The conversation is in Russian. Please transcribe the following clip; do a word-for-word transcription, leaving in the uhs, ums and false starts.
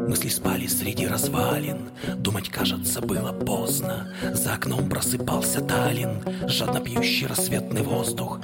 Мысли спали среди развалин, думать, кажется, было поздно. За окном просыпался Таллин, жадно пьющий рассветный воздух.